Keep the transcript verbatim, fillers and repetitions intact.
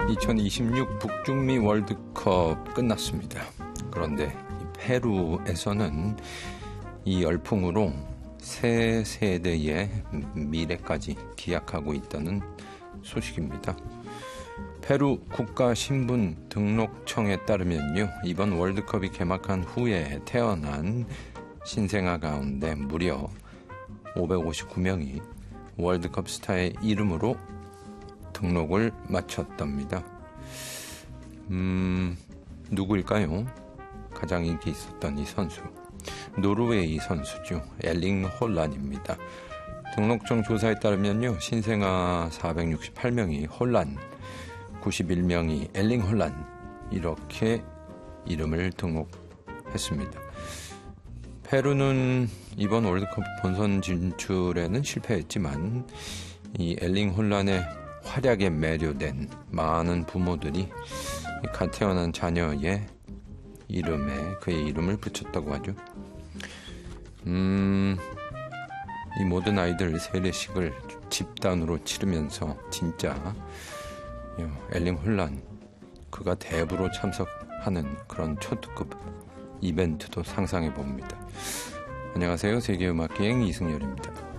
이천이십육 북중미 월드컵 끝났습니다. 그런데 페루에서는 이 열풍으로 새 세대의 미래까지 기약하고 있다는 소식입니다. 페루 국가신분 등록청에 따르면요, 이번 월드컵이 개막한 후에 태어난 신생아 가운데 무려 오백오십구 명이 월드컵 스타의 이름으로 등록을 마쳤답니다. 음, 누구일까요? 가장 인기 있었던 이 선수, 노르웨이 선수죠. 엘링 홀란입니다. 등록청 조사에 따르면요, 신생아 사백육십팔 명이 홀란, 구십일 명이 엘링 홀란, 이렇게 이름을 등록했습니다. 페루는 이번 월드컵 본선 진출에는 실패했지만 이 엘링 홀란의 활약에 매료된 많은 부모들이 갓 태어난 자녀의 이름에 그의 이름을 붙였다고 하죠. 음, 이 모든 아이들 세례식을 집단으로 치르면서 진짜 엘링 홀란, 그가 대부로 참석하는 그런 초특급 이벤트도 상상해 봅니다. 안녕하세요. 세계음악기행 이승열입니다.